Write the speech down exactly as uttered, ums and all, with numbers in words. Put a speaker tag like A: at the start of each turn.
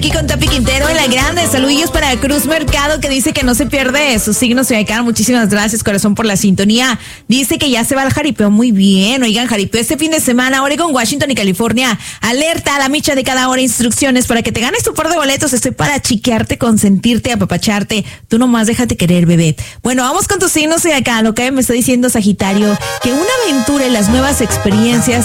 A: aquí con Tapi Quintero en La Grande. Saludillos para Cruz Mercado, que dice que no se pierde sus signos zodiacales. Muchísimas gracias, corazón, por la sintonía. Dice que ya se va al jaripeo. Muy bien. Oigan, jaripeo este fin de semana, Oregon, Washington y California. Alerta a la micha de cada hora, instrucciones para que te ganes tu par de boletos. Estoy para chiquearte, consentirte, apapacharte. Tú nomás déjate querer, bebé. Bueno, vamos con tus signos zodiacales. Lo que me está diciendo Sagitario, que una aventura en las nuevas experiencias